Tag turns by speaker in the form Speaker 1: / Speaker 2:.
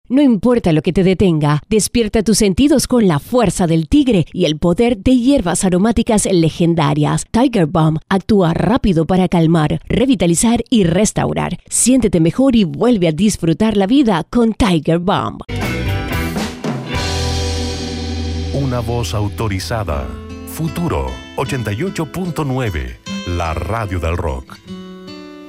Speaker 1: No importa lo que te detenga, despierta tus sentidos con la fuerza del tigre y el poder de hierbas aromáticas legendarias. Tiger Balm actúa rápido para calmar, revitalizar y restaurar. Siéntete mejor y vuelve a disfrutar la vida con Tiger Balm.
Speaker 2: Una voz autorizada. Futuro 88.9, la radio del rock.